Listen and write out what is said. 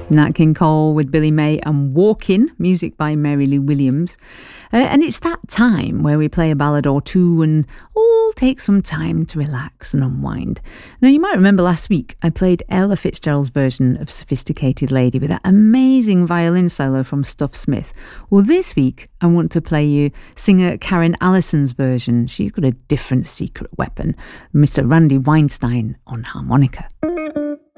Nat King Cole with Billy May and Walkin', music by Mary Lou Williams. And it's that time where we play a ballad or two and all take some time to relax and unwind. Now, you might remember last week I played Ella Fitzgerald's version of Sophisticated Lady with that amazing violin solo from Stuff Smith. Well, this week I want to play you singer Karen Allison's version. She's got a different secret weapon, Mr. Randy Weinstein on harmonica.